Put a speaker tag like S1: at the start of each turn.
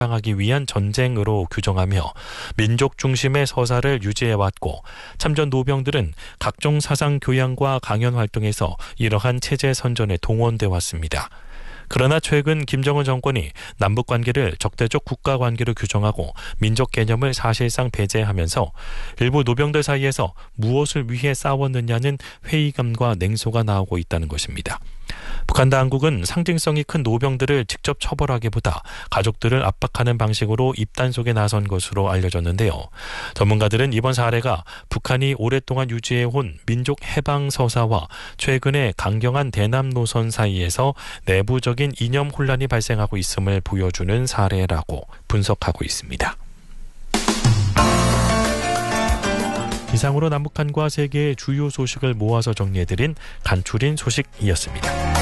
S1: 하기 위한 전쟁으로 규정하며 민족 중심의 서사를 유지해왔고 참전 노병들은 각종 사상 교양과 강연 활동에서 이러한 체제 선전에 동원돼 왔습니다. 그러나 최근 김정은 정권이 남북관계를 적대적 국가관계로 규정하고 민족 개념을 사실상 배제하면서 일부 노병들 사이에서 무엇을 위해 싸웠느냐는 회의감과 냉소가 나오고 있다는 것입니다. 북한 당국은 상징성이 큰 노병들을 직접 처벌하기보다 가족들을 압박하는 방식으로 입단속에 나선 것으로 알려졌는데요. 전문가들은 이번 사례가 북한이 오랫동안 유지해온 민족 해방 서사와 최근의 강경한 대남 노선 사이에서 내부적인 이념 혼란이 발생하고 있음을 보여주는 사례라고 분석하고 있습니다. 이상으로 남북한과 세계의 주요 소식을 모아서 정리해드린 간추린 소식이었습니다.